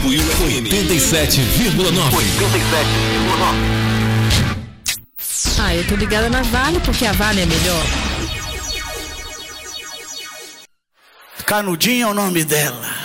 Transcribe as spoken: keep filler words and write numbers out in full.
Apoio oitenta e sete vírgula nove. oitenta e sete vírgula nove. Ah, eu tô ligada na Vale porque a Vale é melhor. Canudinho é o nome dela.